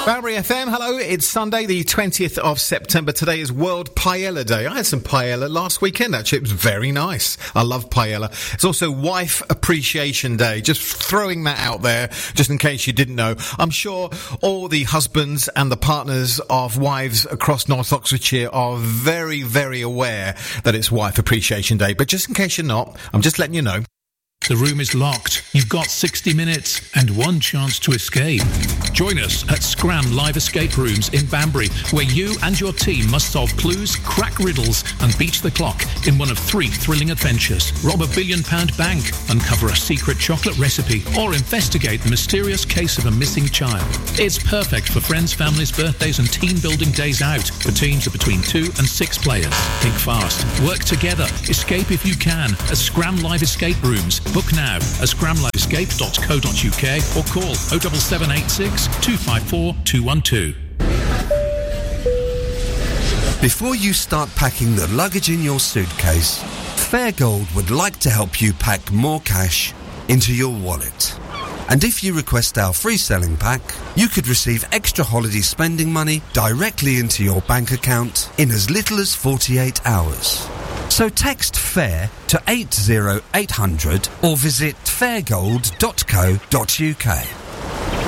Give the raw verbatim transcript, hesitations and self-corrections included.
Banbury F M, hello, it's Sunday the twentieth of September. Today is World Paella Day. I had some paella last weekend, actually. It was very nice. I love paella. It's also Wife Appreciation Day. Just throwing that out there, just in case you didn't know. I'm sure all the husbands and the partners of wives across North Oxfordshire are very, very aware that it's Wife Appreciation Day. But just in case you're not, I'm just letting you know. The room is locked. You've got sixty minutes and one chance to escape. Join us at Scram Live Escape Rooms in Banbury, where you and your team must solve clues, crack riddles and beat the clock in one of three thrilling adventures. Rob a billion pound bank, uncover a secret chocolate recipe, or investigate the mysterious case of a missing child. It's perfect for friends, families, birthdays and team building days out for teams of between two and six players. Think fast, work together, escape if you can at Scram Live Escape Rooms. Book now at scram live escape dot co dot uk or call oh seven seven eight six, two five four, two one two. Before you start packing the luggage in your suitcase, Fairgold would like to help you pack more cash into your wallet. And if you request our free selling pack, you could receive extra holiday spending money directly into your bank account in as little as forty-eight hours. So text FAIR to eight oh eight hundred or visit fairgold dot co dot uk.